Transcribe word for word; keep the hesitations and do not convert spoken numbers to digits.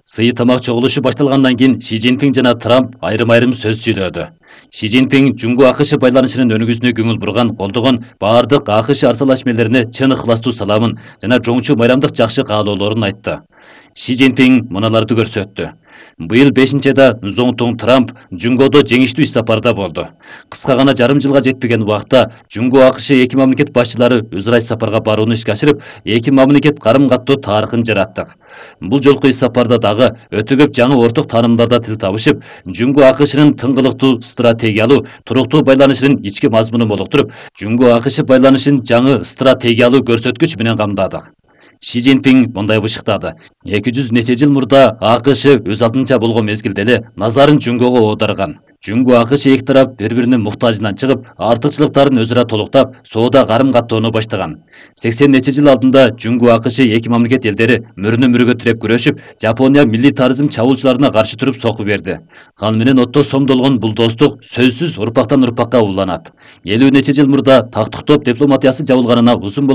Сый тамак чогулушу башталгандан кийин Ши Цзиньпин жана Трамп айрым-айрым сөз сүйлөдү. Ши Цзиньпин Жунго АКШ байланышынын өнүгүүсүнө көңүл бурган, колдогон баардык АКШ арсалашмелерине чын ыхластуу саламын жана жоңчу байрамдык жакшы каалоолорун айтты. Ши Цзиньпин мыналарды көрсөттү. Быйыл бешинчи айда Зоңтун Трамп Жунгодо жеңиштүү иш сапарда болду. Кыска гана жарым жылга жетпеген убакта Жунго АКШ эки мамлекет башчылары өз ара иш сапарга барууну ишке ашырып, эки мамлекет карым-каттоо тарыхын жараттык. Бул жолку иш сапарда дагы өтө көп жаңы орток таанымдарда тил табышып, Жунго АКШнын тыңгылыктуу стратегиялуу, туруктуу байланышынын ички мазмунун молуктуруп, Жунго АКШ байланышын жаңы стратегиялуу көрсөткүч менен камдадык. Ши Цзиньпин мындай бышыктады. эки жүз нече жыл мурда АКШ өз алдынча болгон мезгилде эле назарын Жунгого оодарган. Жунго АКШ эки тарап бири-биринин муктажынан чыгып, артыкчылыктарын өз ара толуктап, соода карым-каттоону баштаган. сексен нече жыл алдында Жунго АКШ эки мамлекет элдери мөрүнө-мөрүгө тиреп күрөшүп, Жапония милли тарызм чабуулчуларына каршы туруп сокку берди. Ал менен отто сомдолгон бул достук сөзсүз урпактан урпакка уланат. элүү нече жыл мурда тактыктоп дипломатиясы жабылганына узун